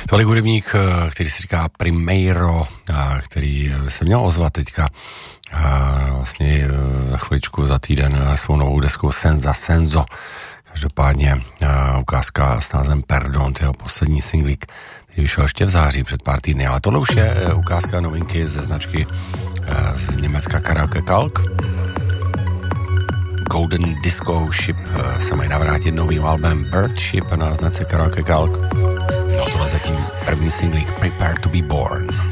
Tolik hudebník, který se říká Primeiro, který se měl ozvat teďka vlastně za chviličku, za týden svou novou deskou Senza Senzo. Každopádně ukázka s názvem Perdon, jeho poslední singlík, který vyšel ještě v září před pár týdny. Ale tohle už je ukázka novinky ze značky z Německa Karaoke Kalk. Golden Disco Ship se mají navrátit novým albem Bird Ship na značce Karaoke Kalk. No tohle zatím první singlík Prepare to be Born.